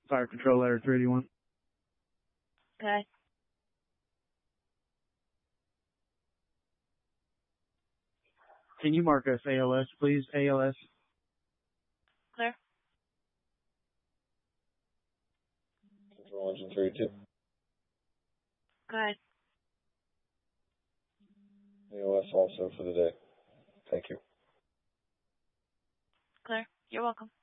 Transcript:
Fire Control Letter 381. Okay. Can you mark us ALS, please? ALS. Clear. Control Engine 32. Good. ALS also for the day. Thank you. Clear. You're welcome.